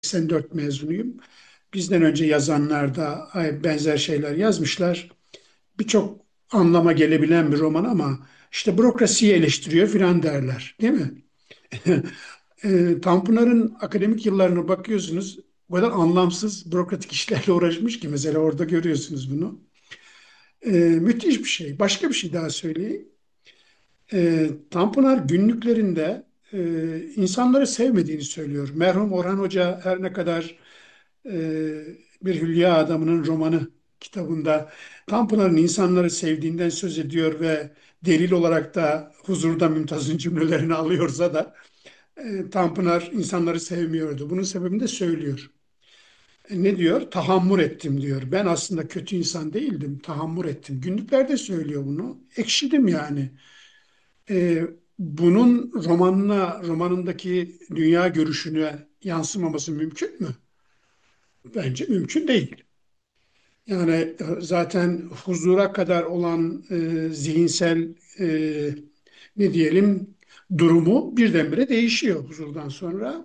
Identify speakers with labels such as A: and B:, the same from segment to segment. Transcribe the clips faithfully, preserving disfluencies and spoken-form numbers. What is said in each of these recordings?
A: seksen dört mezunuyum. Bizden önce yazanlar da benzer şeyler yazmışlar. Birçok anlama gelebilen bir roman ama işte bürokrasiyi eleştiriyor filan derler, değil mi? E, Tanpınar'ın akademik yıllarına bakıyorsunuz, o kadar anlamsız bürokratik işlerle uğraşmış ki mesela orada görüyorsunuz bunu. E, müthiş bir şey. Başka bir şey daha söyleyeyim. E, Tanpınar günlüklerinde e, insanları sevmediğini söylüyor. Merhum Orhan Hoca her ne kadar e, bir Hülya Adamı'nın romanı kitabında Tanpınar'ın insanları sevdiğinden söz ediyor ve delil olarak da Huzurda Mümtaz'ın cümlelerini alıyorsa da e, Tanpınar insanları sevmiyordu. Bunun sebebini de söylüyor. E, ne diyor? Tahammür ettim diyor. Ben aslında kötü insan değildim, tahammür ettim. Günlüklerde söylüyor bunu. Ekşidim yani. E, Bunun romanına, romanındaki dünya görüşüne yansımaması mümkün mü? Bence mümkün değil. Yani e, zaten huzura kadar olan e, zihinsel e, ne diyelim durumu birdenbire değişiyor huzurdan sonra.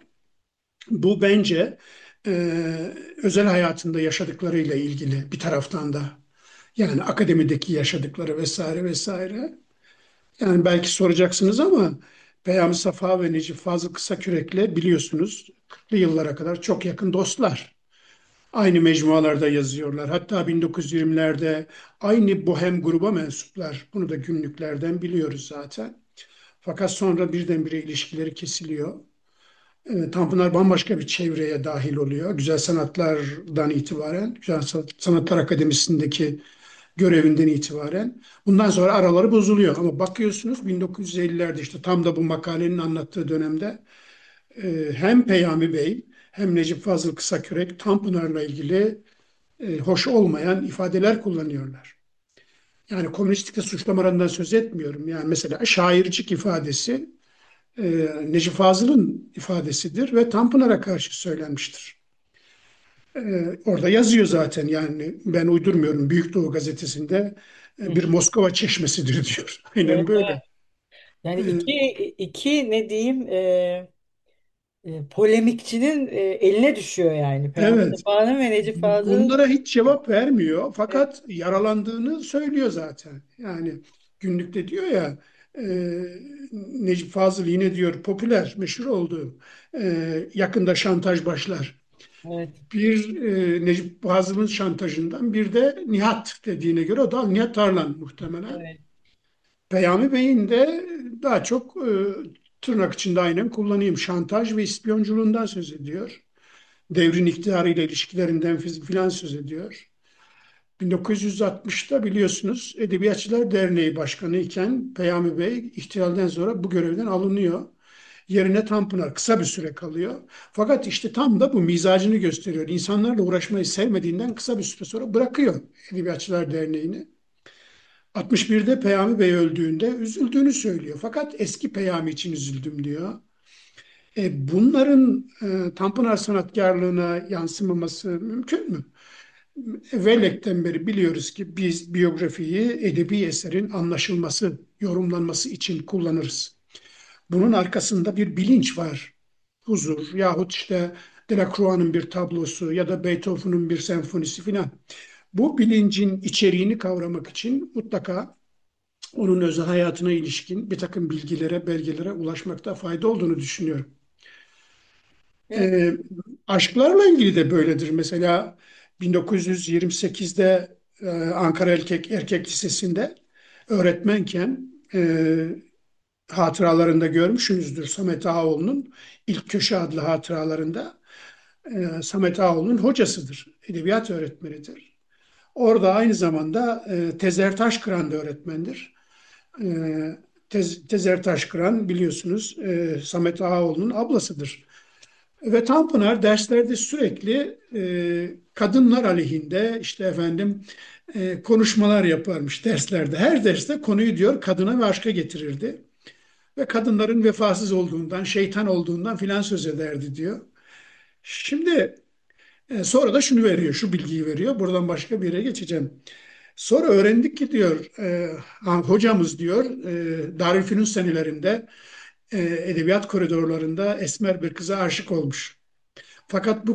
A: Bu bence e, özel hayatında yaşadıklarıyla ilgili bir taraftan da. Yani akademideki yaşadıkları vesaire vesaire. Yani belki soracaksınız ama Peyami Safa ve Necip Fazıl Kısakürek'le biliyorsunuz kırklı yıllara kadar çok yakın dostlar. Aynı mecmualarda yazıyorlar. Hatta bin dokuz yüz yirmilerde aynı Bohem gruba mensuplar. Bunu da günlüklerden biliyoruz zaten. Fakat sonra birdenbire ilişkileri kesiliyor. E, Tanpınar bambaşka bir çevreye dahil oluyor. Güzel Sanatlar'dan itibaren, Güzel Sanatlar Akademisi'ndeki görevinden itibaren. Bundan sonra araları bozuluyor. Ama bakıyorsunuz bin dokuz yüz ellilerde işte tam da bu makalenin anlattığı dönemde e, hem Peyami Bey hem Necip Fazıl Kısakürek Tanpınar'la ilgili e, hoş olmayan ifadeler kullanıyorlar. Yani komünistlikle suçlamalarından söz etmiyorum. Yani mesela şaircik ifadesi e, Necip Fazıl'ın ifadesidir ve Tanpınar'a karşı söylenmiştir. E, orada yazıyor zaten yani ben uydurmuyorum. Büyük Doğu Gazetesi'nde
B: Hı
A: e, bir
B: hı.
A: Moskova çeşmesidir diyor. Aynen
B: Evet,
A: böyle.
B: evet. Yani
A: E,
B: iki iki ne diyeyim e, e, polemikçinin e, eline düşüyor yani. Peyami
A: evet.
B: Safa'nın ve Necip Fazıl'ın.
A: Bunlara hiç cevap vermiyor
B: Evet,
A: fakat yaralandığını söylüyor zaten. Yani günlükte diyor ya e, Necip Fazıl yine diyor popüler, meşhur oldu. E, yakında şantaj başlar.
B: evet,
A: Bir e, Necip Fazıl'ın şantajından bir de Nihat dediğine göre o da Nihat Tarlan muhtemelen.
B: evet,
A: Peyami Bey'in de daha çok e, tırnak içinde aynen kullanayım şantaj ve ispiyonculuğundan söz ediyor. Devrin iktidarıyla ilişkilerinden filan söz ediyor. bin dokuz yüz altmışta biliyorsunuz Edebiyatçılar Derneği Başkanı iken Peyami Bey ihtilalden sonra bu görevden alınıyor. Yerine Tanpınar kısa bir süre kalıyor. Fakat işte tam da bu mizacını gösteriyor. İnsanlarla uğraşmayı sevmediğinden kısa bir süre sonra bırakıyor Edebiyatçılar Derneği'ni. altmış birde Peyami Bey öldüğünde üzüldüğünü söylüyor. Fakat eski Peyami için üzüldüm diyor. E, bunların e, Tanpınar sanatkarlığına yansımaması mümkün mü? Evvelekten beri biliyoruz ki biz biyografiyi edebi eserin anlaşılması, yorumlanması için kullanırız. Bunun arkasında bir bilinç var. Huzur yahut işte Delacroix'ın bir tablosu ya da Beethoven'ın bir senfonisi filan. Bu bilincin içeriğini kavramak için mutlaka onun özel hayatına ilişkin bir takım bilgilere, belgelere ulaşmakta fayda olduğunu düşünüyorum.
B: evet,
A: E, Aşklarla ilgili de böyledir. Mesela bin dokuz yüz yirmi sekizde e, Ankara Erkek, Erkek Lisesi'nde öğretmenken e, hatıralarında görmüşsünüzdür Samet Ağaoğlu'nun ilk Köşe adlı hatıralarında e, Samet Ağaoğlu'nun hocasıdır, edebiyat öğretmenidir. Orada aynı zamanda e, Tezer Taşkıran da öğretmendir. E, Tez, Tezer Taşkıran biliyorsunuz e, Samet Ağaoğlu'nun ablasıdır. Ve Tanpınar derslerde sürekli e, kadınlar aleyhinde işte efendim e, konuşmalar yaparmış derslerde. Her derste konuyu diyor kadına ve aşka getirirdi. Ve kadınların vefasız olduğundan, şeytan olduğundan filan söz ederdi diyor. Şimdi e, sonra da şunu veriyor, şu bilgiyi veriyor. Buradan başka bir yere geçeceğim. Sonra öğrendik ki diyor, e, hocamız diyor, e, Darülfünun senelerinde e, edebiyat koridorlarında esmer bir kıza aşık olmuş. Fakat bu